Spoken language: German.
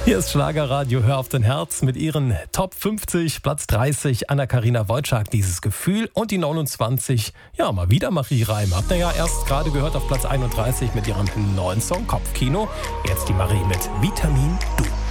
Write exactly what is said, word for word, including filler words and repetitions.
Hier ist Schlagerradio, hör auf dein Herz mit ihren Top fünfzig, Platz dreißig, Anna-Karina Wojcik, dieses Gefühl, und die neunundzwanzig, ja, mal wieder Marie Reim. Habt ihr ja erst gerade gehört auf Platz einunddreißig mit ihrem neuen Song Kopfkino. Jetzt die Marie mit Vitamin Du.